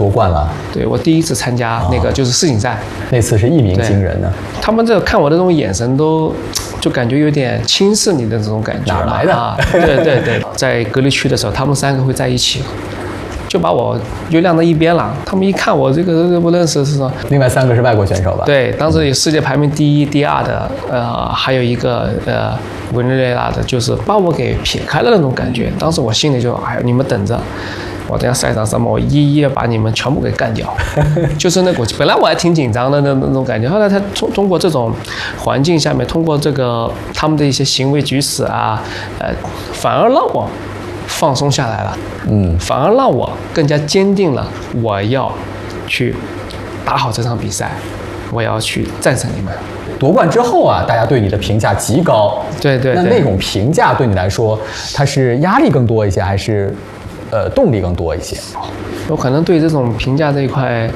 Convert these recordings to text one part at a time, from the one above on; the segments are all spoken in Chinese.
夺冠了。 对，我第一次参加那个就是世锦赛， 那次是一鸣惊人呢。 他们这看我的这种眼神都。就感觉有点轻视你的这种感觉。 哪来的？ 啊，对，在隔离区的时候，他们3个会在一起，就把我就晾到一边了。他们一看我这个不认识，是说另外3个是外国选手吧？ 对，当时有世界排名第1、第2的，还有一个委内瑞拉的，就是把我给撇开了那种感觉。当时我心里就哎，你们等着。我等下赛场上面，我一一把你们全部给干掉，就是那股气。本来我还挺紧张的那种感觉，后来他通过这种环境下面，通过这个他们的一些行为举止啊，反而让我放松下来了，反而让我更加坚定了我要去打好这场比赛，我要去战胜你们。 夺冠之后啊，大家对你的评价极高。 对。 那种评价对你来说，它是压力更多一些，还是？动力更多一些。 我可能对这种评价这一块，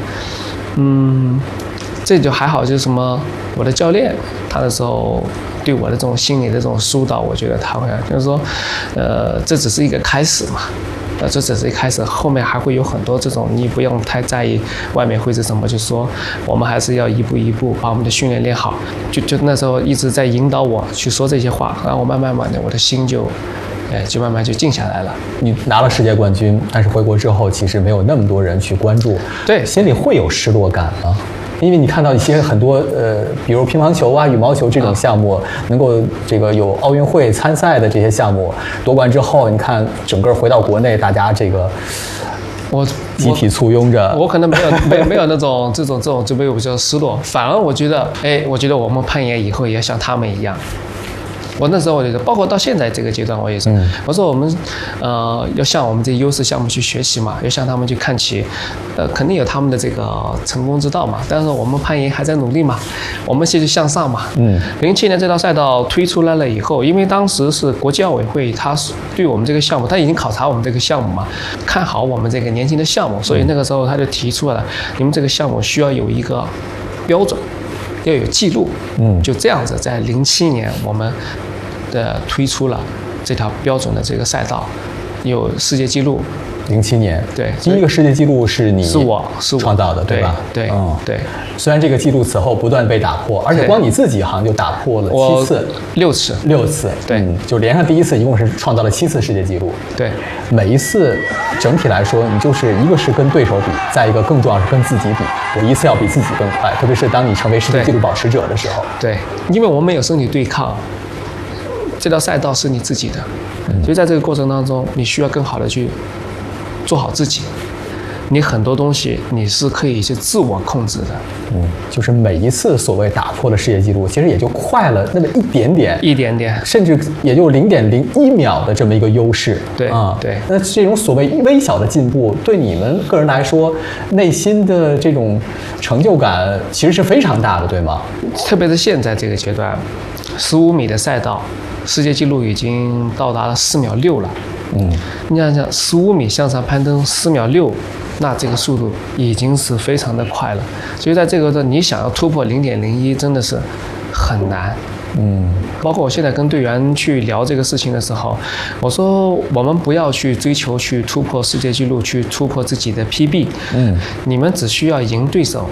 这就还好，就是什么，我的教练他的时候对我的这种心理的这种疏导，我觉得他会就是说，这只是一个开始嘛，这只是一开始，后面还会有很多这种，你不用太在意外面会是什么，就是说我们还是要一步一步把我们的训练练好。就那时候一直在引导我去说这些话，然后我慢慢的我的心就慢慢就静下来了。 你拿了世界冠军，但是回国之后其实没有那么多人去关注， 对， 心里会有失落感吗？因为你看到一些很多比如乒乓球啊、羽毛球这种项目，能够这个有奥运会参赛的这些项目夺冠之后，你看整个回到国内，大家这个我集体簇拥着。 我可能没有那种这种就没有比较失落，反而我觉得我们攀岩以后也要像他们一样。我那时候我觉得，包括到现在这个阶段，我也是，我说我们，要向我们这些优势项目去学习嘛，要向他们去看齐，肯定有他们的这个成功之道嘛。但是我们攀岩还在努力嘛，我们继续向上嘛。07年这套赛道推出来了以后，因为当时是国际奥委会，他是对我们这个项目，他已经考察我们这个项目嘛，看好我们这个年轻的项目，所以那个时候他就提出了，你们这个项目需要有一个标准。要有记录，就这样子，在07年我们推出了这条标准的这个赛道，有世界纪录。 07年， 对， 第一个世界纪录是你创造的， 对吧？ 对， 虽然这个纪录此后不断被打破，而且光你自己好像就打破了7次、6次， 对， 就连上第1次，一共是创造了7次世界纪录。 对， 每一次整体来说，你就是一个是跟对手比，再一个更重要是跟自己比。我一次要比自己更快，特别是当你成为世界纪录保持者的时候。 对，因为我们没有身体对抗，这条赛道是你自己的，所以在这个过程当中，你需要更好的去做好自己。你很多东西你是可以去自我控制的。 就是每一次所谓打破了世界纪录，其实也就快了那么一点点，甚至也就0.01秒的这么一个优势。 对。 那这种所谓微小的进步，对你们个人来说，内心的这种成就感其实是非常大的，对吗？ 特别是现在这个阶段，15米的赛道，世界纪录已经到达了4秒6了。你想想，15米向上攀登4秒6，那这个速度已经是非常的快了。所以在这个你想要突破0.01，真的是很难。包括我现在跟队员去聊这个事情的时候，我说我们不要去追求去突破世界纪录，去突破自己的 PB。你们只需要赢对手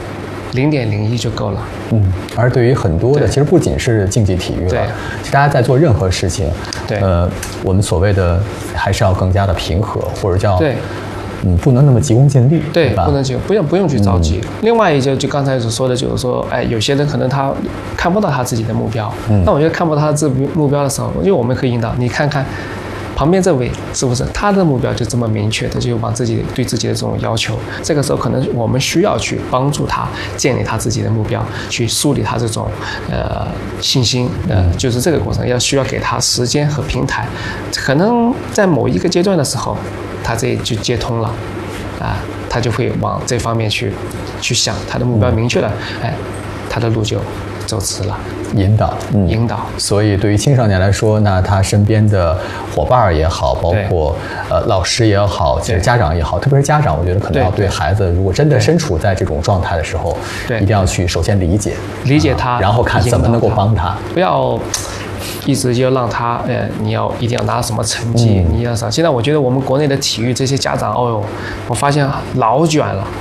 0.01就够了。 而对于很多的，其实不仅是竞技体育了，其实大家在做任何事情，我们所谓的还是要更加的平和，或者叫不能那么急功近利， 对吧？ 不用去着急。另外一就刚才所说的，就是说，有些人可能他看不到他自己的目标，那我觉得看不到他自己目标的时候，因为我们可以引导你看看。旁边这位是不是他的目标就这么明确，他就往对自己的这种要求？这个时候可能我们需要去帮助他建立他自己的目标，去树立他这种信心。就是这个过程需要给他时间和平台。可能在某一个阶段的时候，他这就接通了，他就会往这方面去想，他的目标明确了，他的路就走直了。 引导。所以对于青少年来说，那他身边的伙伴也好，包括老师也好，其实家长也好，特别是家长，我觉得可能要对孩子，如果真的身处在这种状态的时候，一定要去首先理解他，然后看怎么能够帮他， 不要一直就让他你一定要拿什么成绩，你要啥？现在我觉得我们国内的体育这些家长，我发现老卷了。